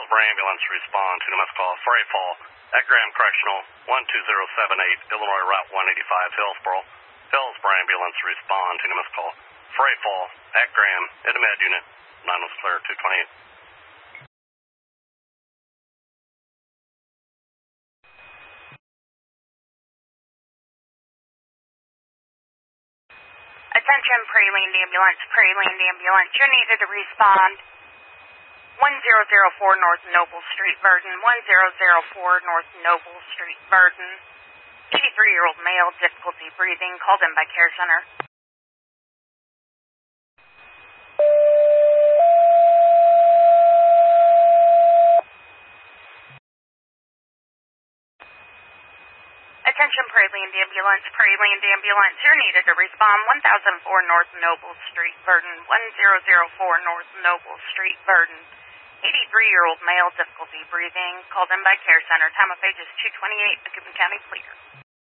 Hillsborough ambulance respond to the missed call. Fray fall at Graham Correctional, 12078, Illinois Route 185, Hillsborough. Hillsborough ambulance respond to the missed call. Fray fall at Graham, in the med unit. 9 was clear, 228. Attention, Praline ambulance. You're needed to respond. 1004 North Noble Street, Verdon. 1004 North Noble Street, Verdon. 83-year-old male, difficulty breathing, called in by Care Center. Attention, Praline ambulance. You're needed to respond. 1004 North Noble Street, Verdon. 1004 North Noble Street, Verdon. 83-year-old male, difficulty breathing, called in by Care Center. Time of page is 2:28. Macomb County clear.